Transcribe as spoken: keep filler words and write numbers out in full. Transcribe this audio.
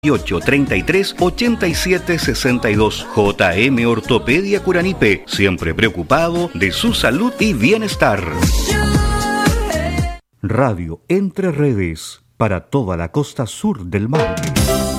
ocho treinta y tres ochenta y siete sesenta y dos. J M Ortopedia Curanipe, siempre preocupado de su salud y bienestar. Radio Entre Redes, para toda la costa sur del Maule.